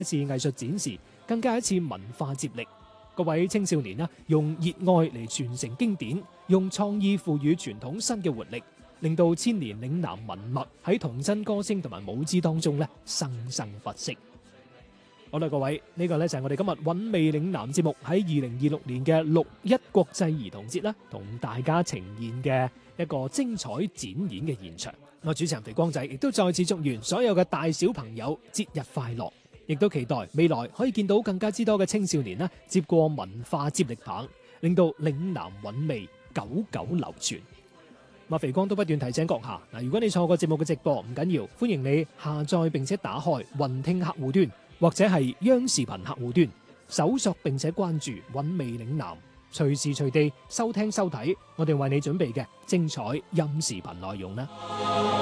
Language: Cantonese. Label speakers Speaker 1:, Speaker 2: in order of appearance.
Speaker 1: 一次藝術展示，更加一次文化接力。各位青少年用熱愛嚟傳承經典，用創意賦予傳統新嘅活力，令到千年嶺南文脈喺童真歌聲同埋舞姿當中生生不息。好啦，各位，呢個就係我哋今日韻味嶺南節目喺2026年嘅6·1國際兒童節同大家呈現嘅一個精彩展演嘅現場。我主持人肥光仔亦都再次祝願所有嘅大小朋友節日快樂，亦都期待未來可以見到更加之多嘅青少年接過文化接力棒，令到嶺南韻味久久流傳。肥光都不斷提醒閣下，如果你錯過節目嘅直播唔緊要，歡迎你下載並且打開雲聽客戶端或者係央視頻客戶端，搜索並且關注韻味嶺南，隨時隨地收聽收睇我哋為你準備嘅精彩音視頻內容啦。